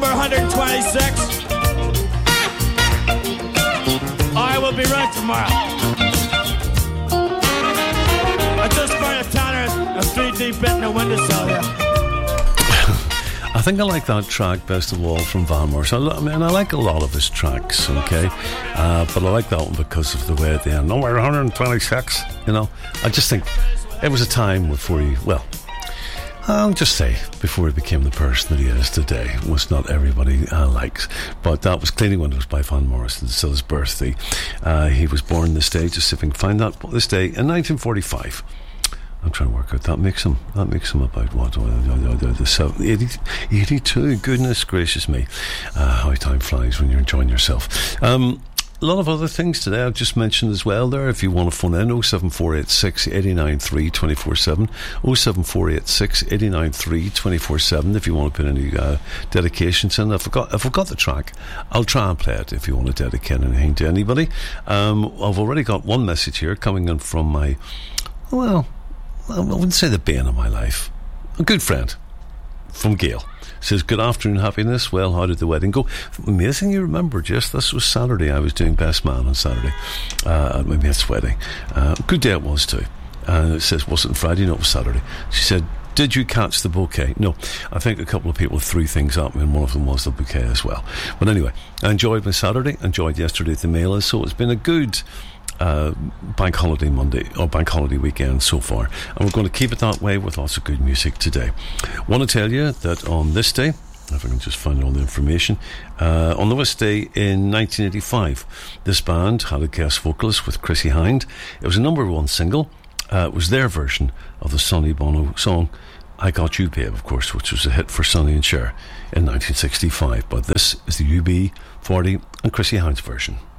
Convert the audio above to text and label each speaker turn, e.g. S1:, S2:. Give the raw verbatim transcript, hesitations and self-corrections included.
S1: number one hundred twenty-six. I will be right tomorrow. I just fired a Tanner a three deep bit in the windowsill here.
S2: I think I like that track best of all from Van Morrison. I mean, I like a lot of his tracks, okay, uh, but I like that one because of the way at the end. Number one hundred twenty-six, you know. I just think it was a time before he, well, I'll just say, before he became the person that he is today, which not everybody uh, likes. But that was Cleaning Windows by Van Morrison. It's still his birthday. Uh, he was born this day, just if you can find that, this day in nineteen forty-five. I'm trying to work out. That makes him. That makes him about what? eighty, eighty-two. Goodness gracious me! Uh, how time flies when you're enjoying yourself. Um, a lot of other things today I've just mentioned as well there. If you want to phone in, oh seven four eight six, eight nine three, two four seven, oh seven four eight six, eight nine three, two four seven. If you want to put any uh, dedications in, if I've got if I've got the track, I'll try and play it. If you want to dedicate anything to anybody, um, I've already got one message here coming in from my well. I wouldn't say the bane of my life. A good friend from Gail says, good afternoon, happiness. Well, how did the wedding go? Amazing you remember, just this was Saturday. I was doing best man on Saturday uh, at my mate's wedding. Uh, good day it was too. And it says, wasn't Friday? No, it was Saturday. She said, did you catch the bouquet? No, I think a couple of people threw things at me, and one of them was the bouquet as well. But anyway, I enjoyed my Saturday, enjoyed yesterday at the Mail, so it's been a good Uh, bank holiday Monday or bank holiday weekend so far, and we're going to keep it that way with lots of good music today. Want to tell you that on this day, if I can just find all the information, uh, on this day in nineteen eighty-five, this band had a guest vocalist with Chrissie Hynde. It was a number one single. Uh, it was their version of the Sonny Bono song I Got You Babe, of course, which was a hit for Sonny and Cher in nineteen sixty-five. But this is the U B forty and Chrissie Hynde's version.